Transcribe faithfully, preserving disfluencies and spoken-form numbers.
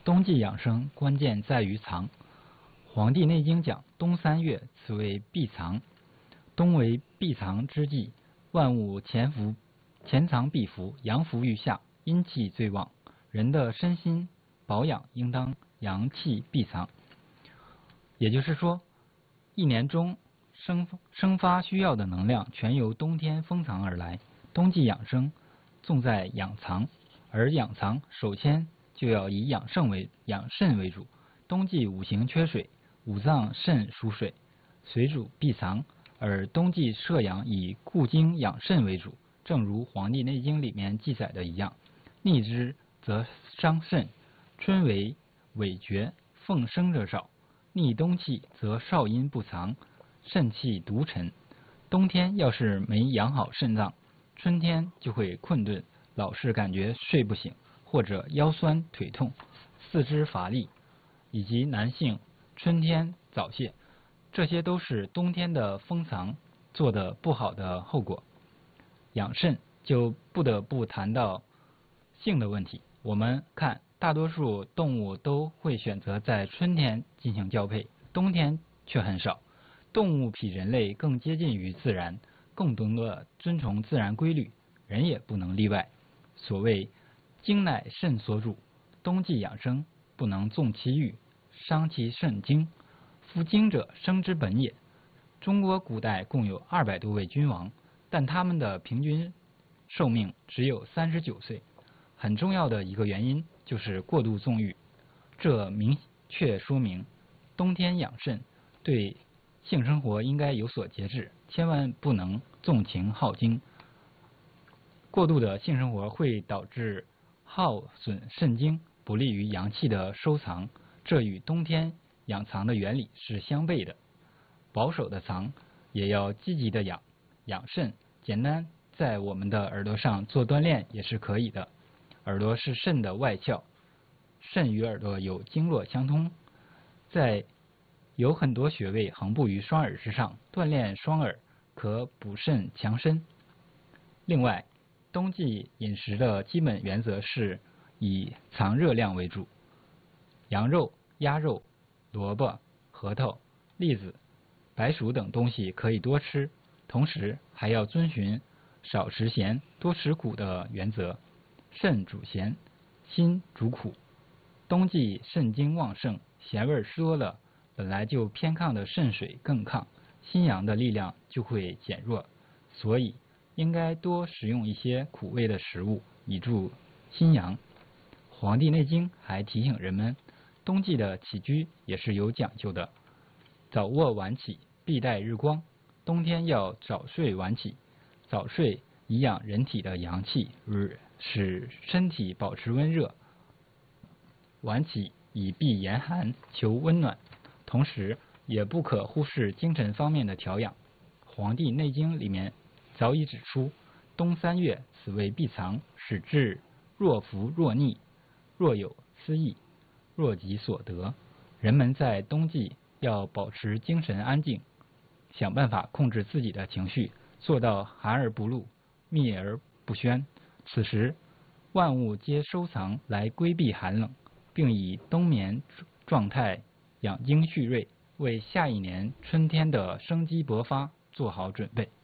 冬季养生关键在于藏。《黄帝内经》讲：冬三月，此为闭藏。冬为闭藏之际，万物潜伏、潜藏闭伏，阳伏于下，阴气最旺。人的身心保养应当阳气闭藏。也就是说，一年中生生发需要的能量全由冬天封藏而来。冬季养生重在养藏，而养藏首先就要以养肾为养肾为主。冬季五行缺水，五脏肾属水，水主闭藏，而冬季摄养以固精养肾为主。正如《黄帝内经》里面记载的一样：逆之则伤肾，春为萎绝，奉生者少；逆冬气则少阴不藏，肾气独沉。冬天要是没养好肾脏，春天就会困顿，老是感觉睡不醒，或者腰酸腿痛、四肢乏力，以及男性春天早泄，这些都是冬天的封藏做得不好的后果。养肾就不得不谈到性的问题。我们看，大多数动物都会选择在春天进行交配，冬天却很少。动物比人类更接近于自然，更懂得遵从自然规律，人也不能例外。所谓精乃肾所主，冬季养生不能纵其欲，伤其肾精。夫精者，生之本也。中国古代共有二百多位君王，但他们的平均寿命只有三十九岁。很重要的一个原因就是过度纵欲，这明确说明冬天养肾，对性生活应该有所节制，千万不能纵情好精。过度的性生活会导致耗损肾精，不利于阳气的收藏，这与冬天养藏的原理是相悖的。保守的藏，也要积极的养。养肾，简单在我们的耳朵上做锻炼也是可以的。耳朵是肾的外窍，肾与耳朵有经络相通，在有很多穴位横布于双耳之上，锻炼双耳可补肾强身。另外，冬季饮食的基本原则是以藏热量为主，羊肉、鸭肉、萝卜、核桃、栗子、白薯等东西可以多吃，同时还要遵循少吃咸、多吃苦的原则。肾主咸，心主苦。冬季肾精旺盛，咸味吃多了，本来就偏亢的肾水更亢，心阳的力量就会减弱，所以应该多食用一些苦味的食物，以助心阳。《黄帝内经》还提醒人们，冬季的起居也是有讲究的，早卧晚起，必待日光。冬天要早睡晚起，早睡以养人体的阳气，使身体保持温热；晚起以避严寒，求温暖。同时，也不可忽视精神方面的调养。《黄帝内经》里面早已指出，冬三月，此为闭藏，使志若浮若逆，若有思意，若己所得。人们在冬季要保持精神安静，想办法控制自己的情绪，做到寒而不露，密而不宣。此时，万物皆收藏来规避寒冷，并以冬眠状态养精蓄锐，为下一年春天的生机勃发做好准备。